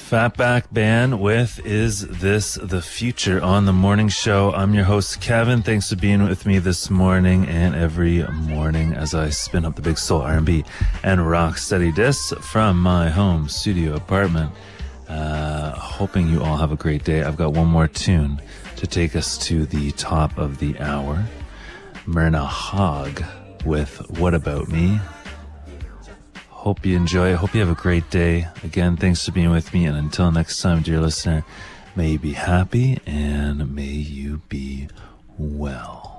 Fatback Band with Is This the Future on the morning show. I'm your host, Kevin. Thanks for being with me this morning and every morning as I spin up the big soul R&B and rock steady discs from my home studio apartment. Hoping you all have a great day. I've got one more tune to take us to the top of the hour. Myrna Hogg with What About Me? Hope you enjoy. Hope you have a great day. Again, thanks for being with me. And until next time, dear listener, may you be happy and may you be well.